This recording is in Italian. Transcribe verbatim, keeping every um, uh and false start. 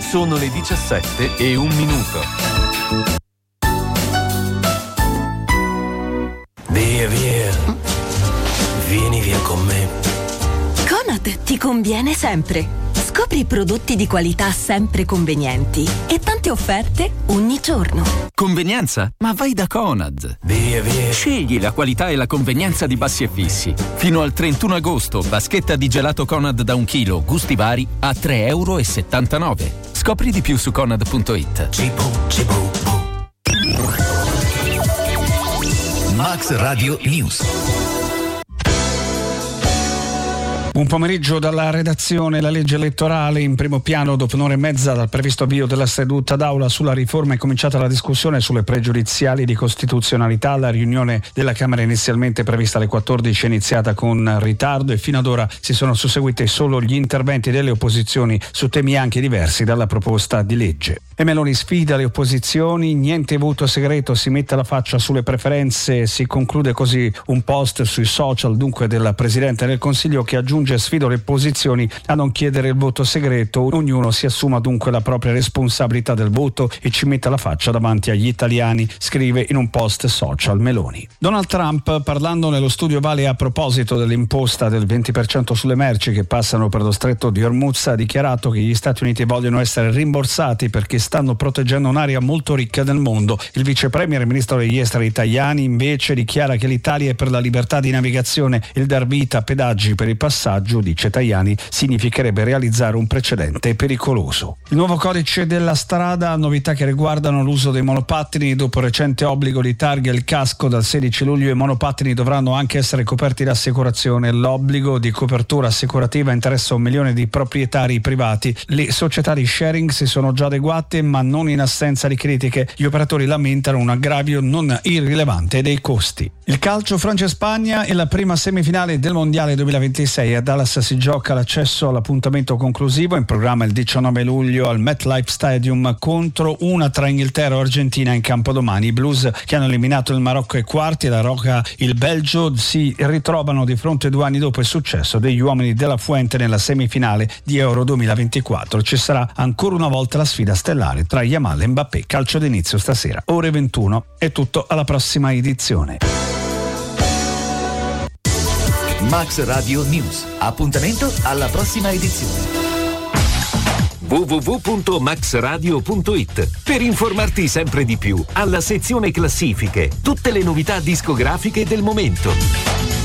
Sono le diciassette e un minuto. Via, via. Vieni via con me. Conad ti conviene sempre. Scopri prodotti di qualità sempre convenienti e tante offerte ogni giorno. Convenienza? Ma vai da Conad. Via, via. Scegli la qualità e la convenienza di Bassi e Fissi. Fino al trentuno agosto, vaschetta di gelato Conad da un chilo, gusti vari, a tre virgola settantanove euro. Scopri di più su conad punto it. Cibo, cibo, bu. Max Radio News. Un pomeriggio dalla redazione. La legge elettorale in primo piano. Dopo un'ora e mezza dal previsto avvio della seduta d'aula sulla riforma è cominciata la discussione sulle pregiudiziali di costituzionalità. La riunione della Camera inizialmente prevista alle quattordici è iniziata con ritardo e fino ad ora si sono susseguiti solo gli interventi delle opposizioni su temi anche diversi dalla proposta di legge. E Meloni sfida le opposizioni, niente voto segreto, si mette la faccia sulle preferenze. Si conclude così un post sui social dunque del Presidente del Consiglio che aggiunge: sfido le opposizioni a non chiedere il voto segreto, ognuno si assuma dunque la propria responsabilità del voto e ci metta la faccia davanti agli italiani, scrive in un post social Meloni. Donald Trump, parlando nello studio Vale a proposito dell'imposta del venti per cento sulle merci che passano per lo stretto di Hormuz, ha dichiarato che gli Stati Uniti vogliono essere rimborsati perché stanno proteggendo un'area molto ricca del mondo. Il vice premier e ministro degli esteri Tajani invece dichiara che l'Italia è per la libertà di navigazione. Il dar vita a pedaggi per il passaggio, dice Tajani, significherebbe realizzare un precedente pericoloso. Il nuovo codice della strada, novità che riguardano l'uso dei monopattini. Dopo il recente obbligo di targa e il casco, dal sedici luglio i monopattini dovranno anche essere coperti da assicurazione. L'obbligo di copertura assicurativa interessa un milione di proprietari privati. Le società di sharing si sono già adeguate, ma non in assenza di critiche. Gli operatori lamentano un aggravio non irrilevante dei costi. Il calcio, Francia e Spagna e la prima semifinale del Mondiale duemilaventisei. A Dallas si gioca l'accesso all'appuntamento conclusivo, in programma il diciannove luglio al MetLife Stadium, contro una tra Inghilterra o Argentina in campo domani. I Blues, che hanno eliminato il Marocco ai quarti e la Roca il Belgio, si ritrovano di fronte due anni dopo il successo degli uomini della Fuente nella semifinale di Euro duemilaventiquattro. Ci sarà ancora una volta la sfida stellare tra Yamal e Mbappé. Calcio d'inizio stasera ore ventuno. È tutto, alla prossima edizione. Max Radio News. Appuntamento alla prossima edizione. w w w punto max radio punto it per informarti sempre di più. Alla sezione classifiche, tutte le novità discografiche del momento.